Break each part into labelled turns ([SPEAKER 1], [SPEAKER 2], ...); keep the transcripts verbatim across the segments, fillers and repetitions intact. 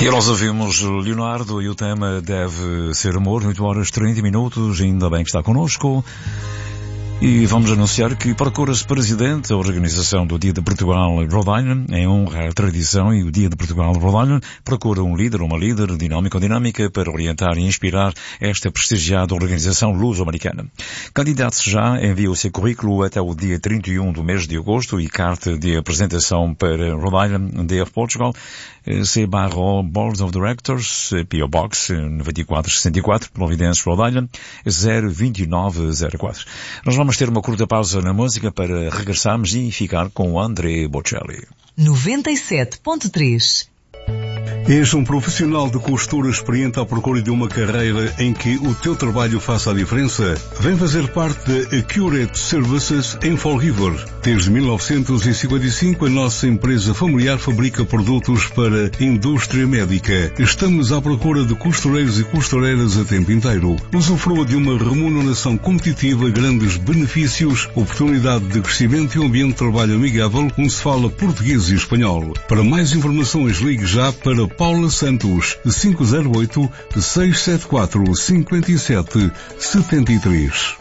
[SPEAKER 1] E nós ouvimos Leonardo e o tema Deve Ser Amor, oito horas e trinta minutos, ainda bem que está connosco. E vamos anunciar que procura-se presidente a organização do Dia de Portugal Rhode Island, em honra à tradição, e o Dia de Portugal Rhode Island procura um líder, uma líder dinâmica ou dinâmica para orientar e inspirar esta prestigiada organização luso-americana. Candidate-se já, envia o seu currículo até o dia trinta e um do mês de agosto e carta de apresentação para Rhode Island Day of Portugal, C barra O Board of Directors, P O Box nove quatro seis quatro, Providence, Rhode Island, zero dois nove zero quatro. Nós vamos ter uma curta pausa na música para regressarmos e ficar com o André Bocelli.
[SPEAKER 2] noventa e sete ponto três.
[SPEAKER 3] És um profissional de costura experiente à procura de uma carreira em que o teu trabalho faça a diferença? Vem fazer parte da Accurate Services em Fall River. Desde mil novecentos e cinquenta e cinco, a nossa empresa familiar fabrica produtos para a indústria médica. Estamos à procura de costureiros e costureiras a tempo inteiro. Usufrua de uma remuneração competitiva, grandes benefícios, oportunidade de crescimento e um ambiente de trabalho amigável onde se fala português e espanhol. Para mais informações, ligue já para Paula Santos, cinco zero oito, seis sete quatro, cinco sete sete três.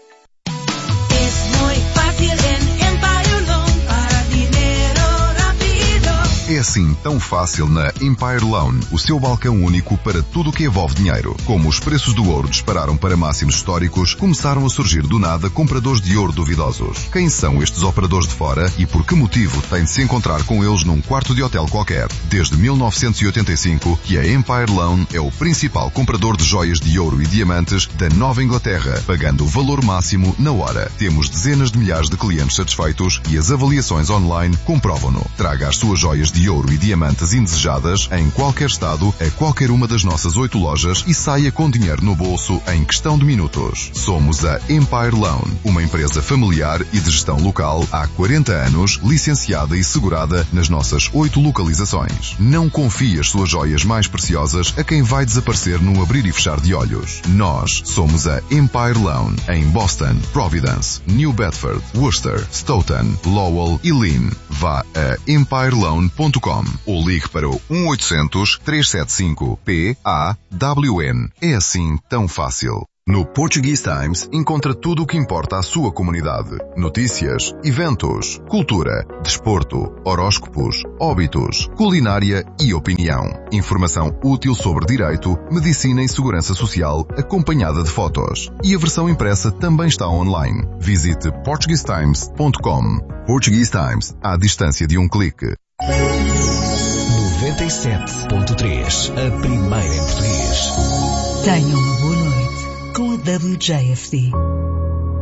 [SPEAKER 4] É assim tão fácil na Empire Loan, o seu balcão único para tudo o que envolve dinheiro. Como os preços do ouro dispararam para máximos históricos, começaram a surgir do nada compradores de ouro duvidosos. Quem são estes operadores de fora e por que motivo tem de se encontrar com eles num quarto de hotel qualquer? Desde mil novecentos e oitenta e cinco que a Empire Loan é o principal comprador de joias de ouro e diamantes da Nova Inglaterra, pagando o valor máximo na hora. Temos dezenas de milhares de clientes satisfeitos e as avaliações online comprovam-no. Traga as suas joias de de ouro e diamantes indesejadas em qualquer estado a qualquer uma das nossas oito lojas e saia com dinheiro no bolso em questão de minutos. Somos a Empire Loan, uma empresa familiar e de gestão local há quarenta anos, licenciada e segurada nas nossas oito localizações. Não confie as suas joias mais preciosas a quem vai desaparecer num abrir e fechar de olhos. Nós somos a Empire Loan em Boston, Providence, New Bedford, Worcester, Stoughton, Lowell e Lynn. Vá a empire loan ponto com ou ligue para o um oitocentos, trezentos e setenta e cinco, P A W N. É assim tão fácil. No Portuguese Times encontra tudo o que importa à sua comunidade. Notícias, eventos, cultura, desporto, horóscopos, óbitos, culinária e opinião. Informação útil sobre direito, medicina e segurança social, acompanhada de fotos. E a versão impressa também está online. Visite portuguese times ponto com. Portuguese Times, à distância de um clique.
[SPEAKER 5] noventa e sete ponto três, a primeira em português.
[SPEAKER 2] Tenha uma boa noite com a W J F D.